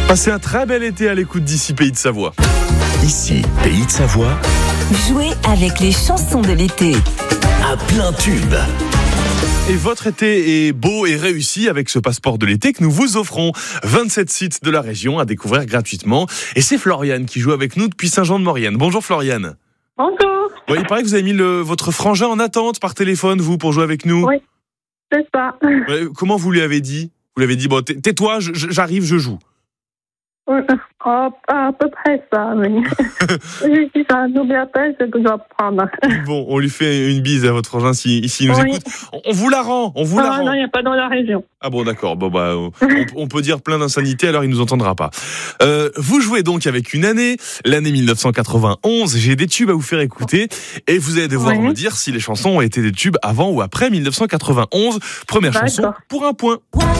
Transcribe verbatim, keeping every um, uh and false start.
Passez un très bel été à l'écoute d'ici Pays de Savoie. Ici, Pays de Savoie, Jouez avec les chansons de l'été. à plein tube. Et votre été est beau et réussi avec ce passeport de l'été que nous vous offrons. vingt-sept sites de la région à découvrir gratuitement. Et c'est Floriane qui joue avec nous depuis Saint-Jean-de-Maurienne. Bonjour Floriane. Bonjour. Ouais, il paraît que vous avez mis le, votre frangin en attente par téléphone, vous, pour jouer avec nous. Oui. C'est ça. Ouais, comment vous lui avez dit ? Vous lui avez dit, bon, tais- tais-toi, je- j'arrive, je joue. Oui. Oh, à peu près ça, oui. Oui, si ça nous appelle, c'est que je dois prendre. Bon, on lui fait une bise à votre frangin s'il si, nous Oui. écoute. On, on vous la rend, on vous la Ah rend. non, il n'y a pas dans la région. Ah bon, d'accord. Bon, bah, on, on peut dire plein d'insanités, alors il nous entendra pas. Euh, vous jouez donc avec une année, l'année mille neuf cent quatre-vingt-onze. J'ai des tubes à vous faire écouter et vous allez devoir Ouais. me dire si les chansons ont été des tubes avant ou après mille neuf cent quatre-vingt-onze. Première chanson D'accord. pour un point.